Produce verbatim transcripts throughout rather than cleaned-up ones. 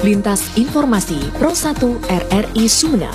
Lintas Informasi Pro satu R R I Sumeneb.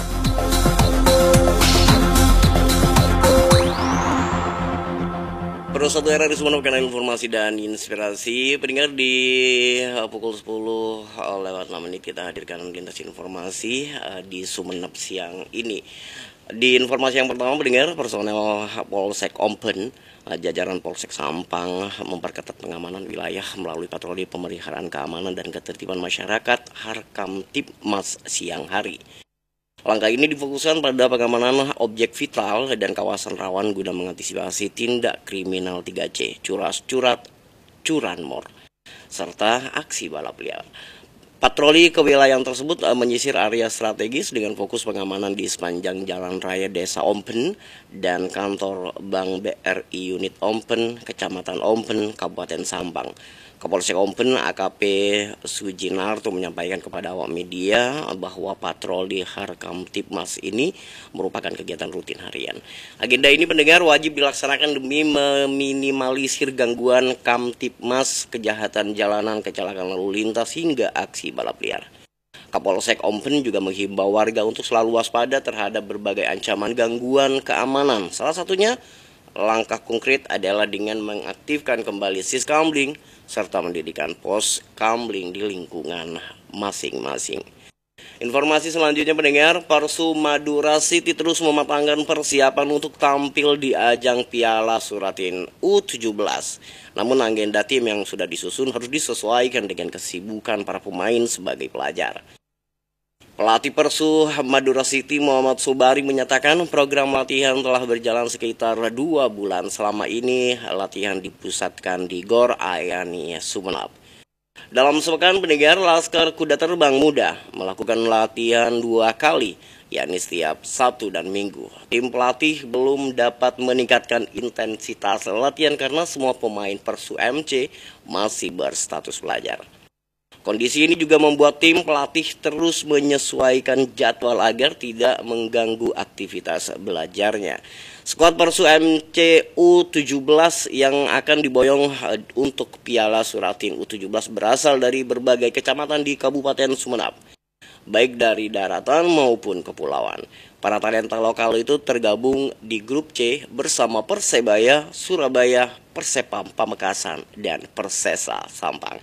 Pro satu R R I Sumeneb, kanal informasi dan inspirasi. Pendengar, di uh, pukul sepuluh uh, lewat enam menit kita hadirkan lintas informasi uh, di Sumeneb siang ini. Di informasi yang pertama, pendengar, personel Polsek Ompen, uh, jajaran Polsek Sampang memperketat pengamanan wilayah melalui patroli pemeliharaan keamanan dan ketertiban masyarakat Harkamtibmas siang hari. Langkah ini difokuskan pada pengamanan objek vital dan kawasan rawan guna mengantisipasi tindak kriminal tiga C, curas-curat, curanmor, serta aksi balap liar. Patroli ke wilayah tersebut menyisir area strategis dengan fokus pengamanan di sepanjang Jalan Raya Desa Ompen dan kantor Bank B R I Unit Ompen, Kecamatan Ompen, Kabupaten Sampang. Kapolsek Ompen A K P Sujinarto menyampaikan kepada awak media bahwa patroli Harkamtibmas ini merupakan kegiatan rutin harian. Agenda ini, pendengar, wajib dilaksanakan demi meminimalisir gangguan Kamtibmas, kejahatan jalanan, kecelakaan lalu lintas, hingga aksi balap liar. Kapolsek Ompen juga menghimbau warga untuk selalu waspada terhadap berbagai ancaman gangguan keamanan. Salah satunya, langkah konkret adalah dengan mengaktifkan kembali siskamling serta mendirikan pos kamling di lingkungan masing-masing. Informasi selanjutnya, pendengar, Persu Madura City terus mematangkan persiapan untuk tampil di ajang Piala Suratin U tujuh belas. Namun agenda tim yang sudah disusun harus disesuaikan dengan kesibukan para pemain sebagai pelajar. Pelatih Persu Madura City Muhammad Subari menyatakan program latihan telah berjalan sekitar dua bulan. Selama ini latihan dipusatkan di Gor Ayani Sumeneb. Dalam sepekan, pendengar, Laskar Kuda Terbang Muda melakukan latihan dua kali, yakni setiap Sabtu dan Minggu. Tim pelatih belum dapat meningkatkan intensitas latihan karena semua pemain Persu M C masih berstatus pelajar. Kondisi ini juga membuat tim pelatih terus menyesuaikan jadwal agar tidak mengganggu aktivitas belajarnya. Skuad Persu M C U tujuh belas yang akan diboyong untuk Piala Suratin U tujuh belas berasal dari berbagai kecamatan di Kabupaten Sumeneb, baik dari daratan maupun kepulauan. Para talenta lokal itu tergabung di grup C bersama Persebaya Surabaya, Persepam Pamekasan, dan Persesa Sampang.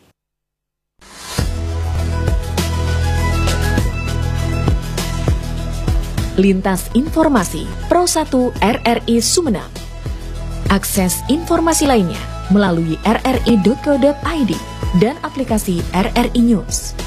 Lintas Informasi Pro satu R R I Sumeneb. Akses informasi lainnya melalui r r i titik co titik i d dan aplikasi R R I News.